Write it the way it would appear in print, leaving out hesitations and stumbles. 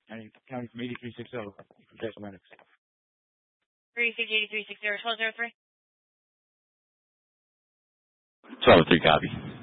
And counting from 8360 from Jason Lennox. 368-360, 1203. 1203 copy.